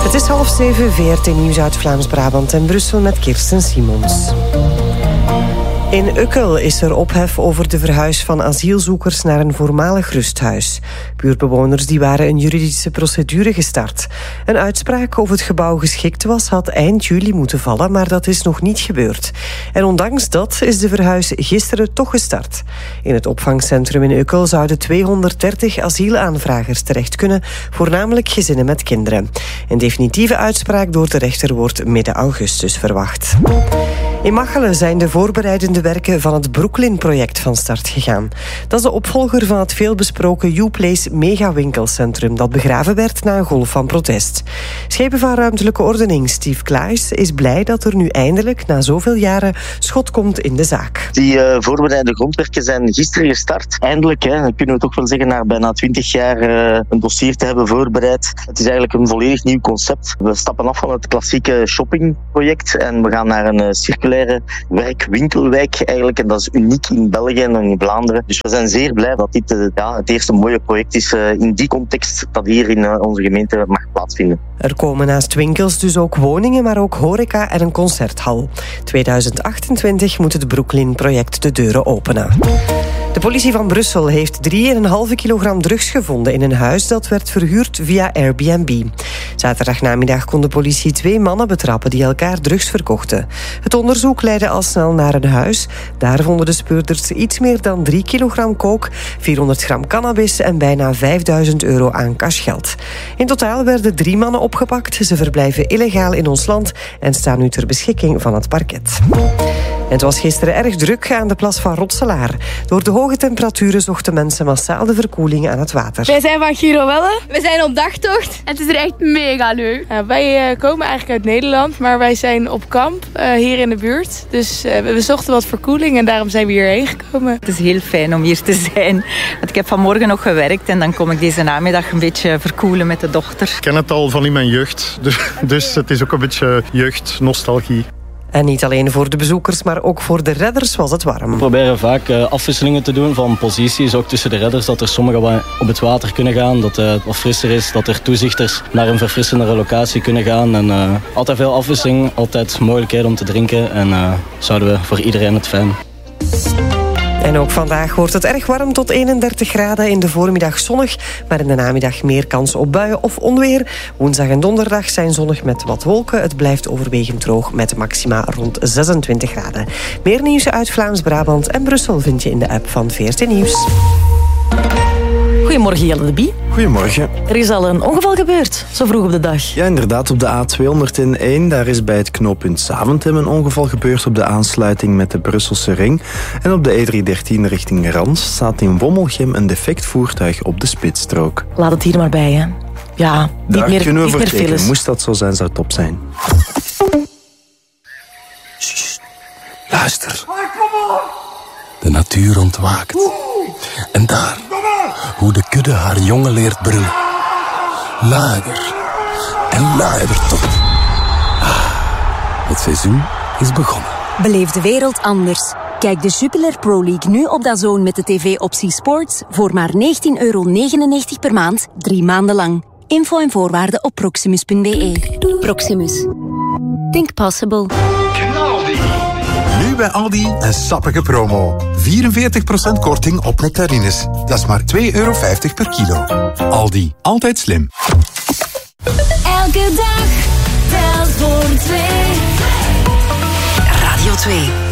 Het is 6:30, VRT Nieuws uit Vlaams-Brabant en Brussel met Kirsten Simons. In Ukkel is er ophef over de verhuis van asielzoekers naar een voormalig rusthuis. Buurtbewoners die waren een juridische procedure gestart. Een uitspraak of het gebouw geschikt was had eind juli moeten vallen, maar dat is nog niet gebeurd. En ondanks dat is de verhuis gisteren toch gestart. In het opvangcentrum in Ukkel zouden 230 asielaanvragers terecht kunnen, voornamelijk gezinnen met kinderen. Een definitieve uitspraak door de rechter wordt midden augustus verwacht. In Machelen zijn de voorbereidende werken van het Brooklyn-project van start gegaan. Dat is de opvolger van het veelbesproken U-Place megawinkelcentrum dat begraven werd na een golf van protest. Schepen van ruimtelijke ordening Steve Klaes is blij dat er nu eindelijk, na zoveel jaren, schot komt in de zaak. Die voorbereidende grondwerken zijn gisteren gestart. Eindelijk, dan kunnen we toch wel zeggen, na bijna 20 jaar een dossier te hebben voorbereid. Het is eigenlijk een volledig nieuw concept. We stappen af van het klassieke shoppingproject en we gaan naar een circulaire werkwinkelwijk eigenlijk. En dat is uniek in België en in Vlaanderen. Dus we zijn zeer blij dat dit het eerste mooie project is in die context dat hier in onze gemeente mag plaatsvinden. Er komen naast winkels dus ook woningen, maar ook horeca en een concerthal. 2028 moet het Brooklyn-project de deuren openen. De politie van Brussel heeft 3,5 kilogram drugs gevonden in een huis dat werd verhuurd via Airbnb. Zaterdagnamiddag kon de politie 2 mannen betrappen die elkaar drugs verkochten. Het onderzoek leidde al snel naar een huis. Daar vonden de speurders iets meer dan 3 kilogram kook, 400 gram cannabis en bijna €5.000 aan cashgeld. In totaal werden 3 mannen opgepakt. Ze verblijven illegaal in ons land en staan nu ter beschikking van het parket. Het was gisteren erg druk aan de plas van Rotselaar. Door de hoge temperaturen zochten mensen massaal de verkoeling aan het water. Wij zijn van Girowelle. We zijn op dagtocht. Het is er echt mega leuk. Wij komen eigenlijk uit Nederland, maar wij zijn op kamp hier in de buurt. Dus we zochten wat verkoeling en daarom zijn we hierheen gekomen. Het is heel fijn om hier te zijn. Want ik heb vanmorgen nog gewerkt en dan kom ik deze namiddag een beetje verkoelen met de dochter. Ik ken het al van in mijn jeugd, dus het is ook een beetje jeugdnostalgie. En niet alleen voor de bezoekers, maar ook voor de redders was het warm. We proberen vaak afwisselingen te doen van posities, ook tussen de redders, dat er sommigen op het water kunnen gaan, dat het wat frisser is, dat er toezichters naar een verfrissendere locatie kunnen gaan. En altijd veel afwisseling, altijd mogelijkheden om te drinken en zouden we voor iedereen het fijn. En ook vandaag wordt het erg warm tot 31 graden. In de voormiddag zonnig, maar in de namiddag meer kans op buien of onweer. Woensdag en donderdag zijn zonnig met wat wolken. Het blijft overwegend droog met maxima rond 26 graden. Meer nieuws uit Vlaams-Brabant en Brussel vind je in de app van VRT Nieuws. Goedemorgen, Jelle de Bie. Goedemorgen. Er is al een ongeval gebeurd, zo vroeg op de dag. Ja, inderdaad, op de A201. Daar is bij het knooppunt Zaventem een ongeval gebeurd op de aansluiting met de Brusselse ring. En op de E313 richting Rans staat in Wommelgem een defect voertuig op de spitsstrook. Laat het hier maar bij, hè. Ja, daar niet kunnen we meer voor tekenen. files. Moest dat zo zijn, zou top zijn. Sst, luister. De natuur ontwaakt. En daar, hoe de kudde haar jongen leert brullen. Luider en luider tot. Het seizoen is begonnen. Beleef de wereld anders. Kijk de Jupiler Pro League nu op DAZN met de tv-optie Sports voor maar €19,99 per maand, 3 maanden lang. Info en voorwaarden op proximus.be. Proximus. Think possible. Nu bij Aldi een sappige promo. 44% korting op nectarines. Dat is maar €2,50 per kilo. Aldi, altijd slim. Elke dag telt voor 2. Radio 2.